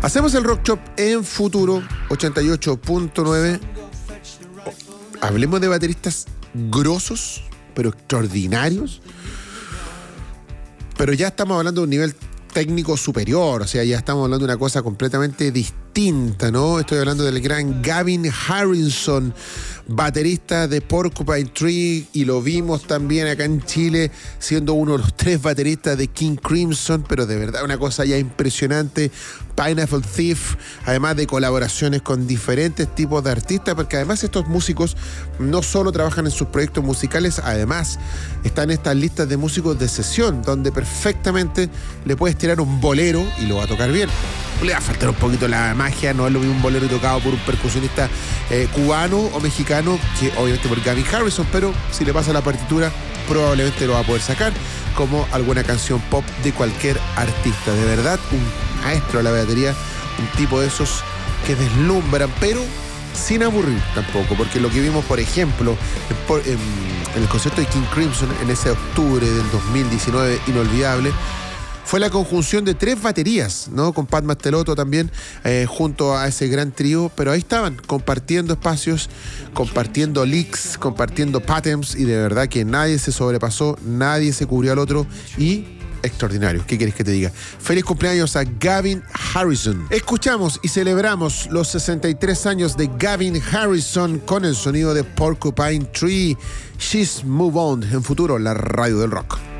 Hacemos el Rock Shop en Futuro 88.9. Hablemos de bateristas grosos, pero extraordinarios. Pero ya estamos hablando de un nivel técnico superior, o sea, ya estamos hablando de una cosa completamente distinta, ¿no? Estoy hablando del gran Gavin Harrison, baterista de Porcupine Tree, y lo vimos también acá en Chile siendo uno de los 3 bateristas de King Crimson, pero de verdad una cosa ya impresionante. Pineapple Thief, además de colaboraciones con diferentes tipos de artistas, porque además estos músicos no solo trabajan en sus proyectos musicales, además están en estas listas de músicos de sesión, donde perfectamente le puedes tirar un bolero y lo va a tocar bien. Le va a faltar un poquito la magia, no es lo mismo un bolero tocado por un percusionista cubano o mexicano que obviamente por Gavin Harrison, pero si le pasa la partitura probablemente lo va a poder sacar como alguna canción pop de cualquier artista. De verdad, un maestro de la batería, un tipo de esos que deslumbran, pero sin aburrir tampoco, porque lo que vimos, por ejemplo, en el concierto de King Crimson en ese octubre del 2019 inolvidable, fue la conjunción de 3 baterías, ¿no? Con Pat Mastelotto también, junto a ese gran trío, pero ahí estaban, compartiendo espacios, compartiendo licks, compartiendo patterns, y de verdad que nadie se sobrepasó, nadie se cubrió al otro, y extraordinario. ¿Qué quieres que te diga? Feliz cumpleaños a Gavin Harrison. Escuchamos y celebramos los 63 años de Gavin Harrison con el sonido de Porcupine Tree. She's Move On en Futuro, la radio del rock.